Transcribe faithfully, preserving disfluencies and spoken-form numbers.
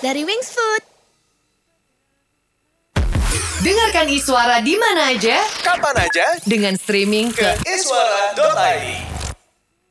dari Wings Food. Dengarkan Iswara di mana aja, kapan aja, dengan streaming ke ke iswara dot i d.